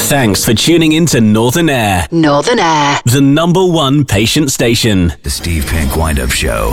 Thanks for tuning in to Northern Air. Northern Air. The #1 patient station. The Steve Pink Wind-Up Show.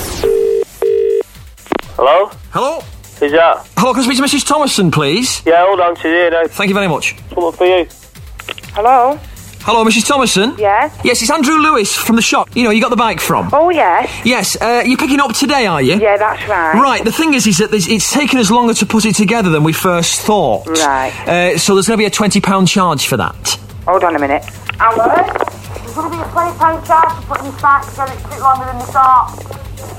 Hello? Hello? Who's that? Hello, can I speak to Mrs. Thomason, please? Yeah, hold on to you now. Thank you very much. Something for you. Hello? Hello, Mrs. Thomason? Yes? Yes, it's Andrew Lewis from the shop. You know, you got the bike from. Oh, yes. Yes, you're picking up today, are you? Yeah, that's right. Right, the thing is that it's taken us longer to put it together than we first thought. Right. So there's going to be a £20 charge for that. Hold on a minute. Hello? There's going to be a £20 charge for putting this back together. It's a bit longer than we thought.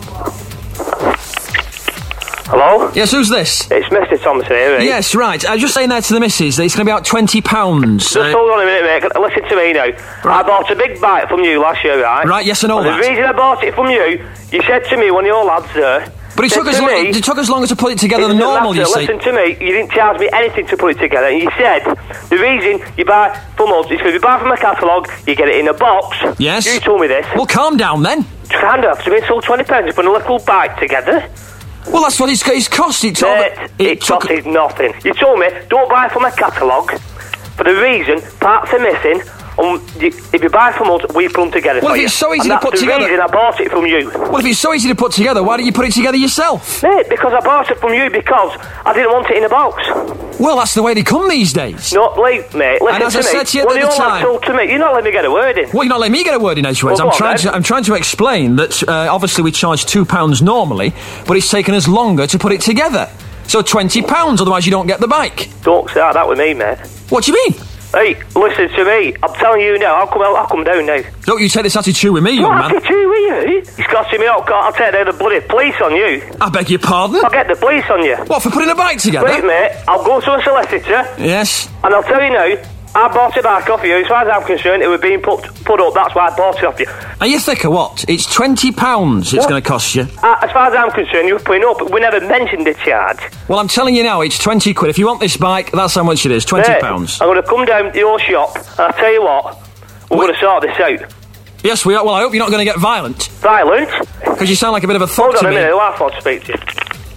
Hello? Yes, who's this? It's Mr. Thomas here, mate. Yes, right. I was just saying there to the missus that it's going to be about £20. Just hold on a minute, mate. Listen to me now. Right. I bought a big bike from you last year, right? Right, yes, I know and that. the reason I bought it from you, you said to me, one of your lads there... But it took us longer to put it together than It doesn't normal, you matter. see. Listen to me, you didn't charge me anything to put it together. And you said the reason you buy from us is because you buy from a catalogue, you get it in a box. Yes. You told me this. Well, calm down then. Hand off to me, sold £20 to put a little bike together. Well, that's what it's cost. It costs nothing. You told me, don't buy from a catalogue for the reason parts are missing. If you buy from us, we put them together Well, for if you. it's so easy and to put that's together... the reason I bought it from you. Well, if it's so easy to put together, why don't you put it together yourself? Mate, because I bought it from you because I didn't want it in a box. Well, that's the way they come these days. No, mate, listen and as to I me. said to you What at you the time... told to me, you're not letting me get a word in. Well, you're not letting me get a word in edgeways. Well, I'm trying to explain that obviously we charge £2 normally, but it's taken us longer to put it together. So £20, otherwise you don't get the bike. Don't say that with me, mate. What do you mean? Hey, listen to me. I'm telling you now. I'll come down now. Don't you take this attitude with me, young man. What attitude with you? It's costing me out. I'll take the bloody police on you. I beg your pardon? I'll get the police on you. What, for putting a bike together? Wait, mate. I'll go to a solicitor. Yes. And I'll tell you now, I bought it back off you. As far as I'm concerned, it was being put up. That's why I bought it off you. Are you thick or what? It's £20 it's going to cost you. As far as I'm concerned, you were putting up. We never mentioned the charge. Well, I'm telling you now, it's £20. If you want this bike, that's how much it is, £20. Mate, I'm going to come down to your shop, and I'll tell you what, we're going to sort this out. Yes, we are. Well, I hope you're not going to get violent. Violent? Because you sound like a bit of a thug Hold to on me. a minute, who I want to speak to?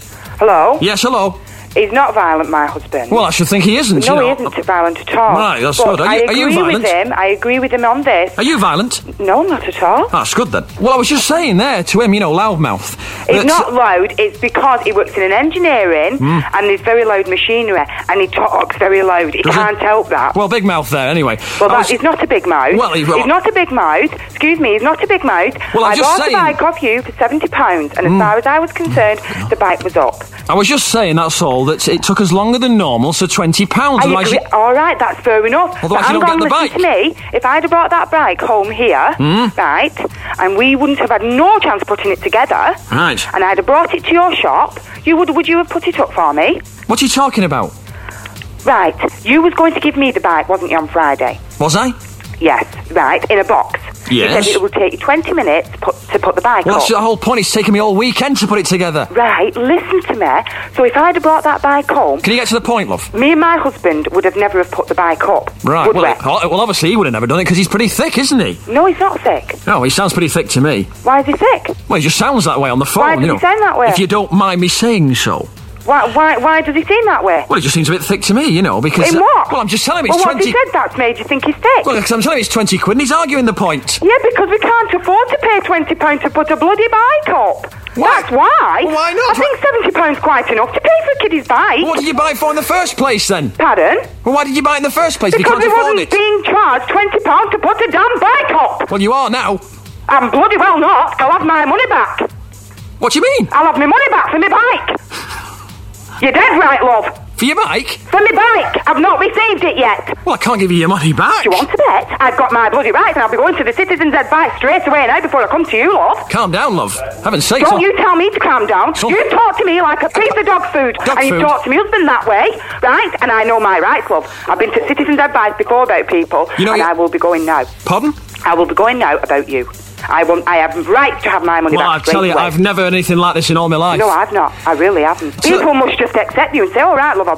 Hello? Yes, hello. He's not violent, my husband. Well, I should think he isn't, No, you know. he isn't violent at all. Right, that's but good. Are you violent? I agree with him on this. Are you violent? No, not at all. That's good then. Well, I was just saying there to him, you know, loudmouth. It's not loud, it's because he works in an engineering and there's very loud machinery and he talks very loud. He can't help that. Well, big mouth there, anyway. Well, he's not a big mouth. Well, he's not a big mouth. Excuse me, he's not a big mouth. Well, I bought saying... the bike off you for £70 and as far as I was concerned, the bike was up. I was just saying, that's all, that it took us longer than normal, so £20. I agree. All right, that's fair enough. Otherwise you don't get the bike. Listen to me. If I'd have brought that bike home here, right, and we wouldn't have had no chance putting it together, right, and I'd have brought it to your shop, would you have put it up for me? What are you talking about? Right, you was going to give me the bike, wasn't you, on Friday? Was I? Yes, right, in a box. Yes. You said it would take you 20 minutes to put the bike up. Well, that's the whole point. It's taken me all weekend to put it together. Right, listen to me. So if I'd have brought that bike home... Can you get to the point, love? Me and my husband would have never have put the bike up. Right, well, obviously he would have never done it because he's pretty thick, isn't he? No, he's not thick. No, he sounds pretty thick to me. Why is he thick? Well, he just sounds that way on the phone, Why does he sound that way? If you don't mind me saying so. Why does he seem that way? Well, it just seems a bit thick to me, you know, because... In what? Well, I'm just telling him it's 20... Well, what he said that's made you think he's thick. Well, because I'm telling him it's 20 quid and he's arguing the point. Yeah, because we can't afford to pay £20 to put a bloody bike up. Why? That's why. Well, why not? I think £70 quite enough to pay for a kiddie's bike. What did you buy it for in the first place, then? Pardon? Well, why did you buy it in the first place? Because we can't afford wasn't being charged £20 to put a damn bike up. Well, you are now. I'm bloody well not. I'll have my money back. What do you mean? I'll have my money back for my bike. You're dead right, love. For your bike? For my bike. I've not received it yet. Well, I can't give you your money back. Do you want to bet? I've got my bloody rights and I'll be going to the Citizens' Advice straight away now before I come to you, love. Calm down, love. Heaven's sake. Don't you tell me to calm down. You talk to me like a piece of dog food. You talk to my husband that way, right? And I know my rights, love. I've been to Citizens' Advice before about people, and I will be going now. Pardon? I will be going now about you. I have rights to have my money back. Well, I tell you, I've never heard anything like this in all my life. No, I've not. I really haven't. People must just accept you and say, all right, love, I'll